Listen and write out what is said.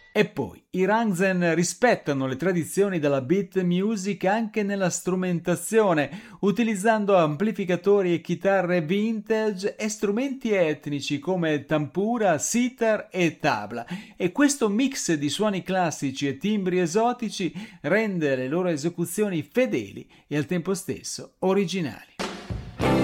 E poi, i Rangsen rispettano le tradizioni della beat music anche nella strumentazione, utilizzando amplificatori e chitarre vintage e strumenti etnici come tampura, sitar e tabla. E questo mix di suoni classici e timbri esotici rende le loro esecuzioni fedeli e al tempo stesso originali.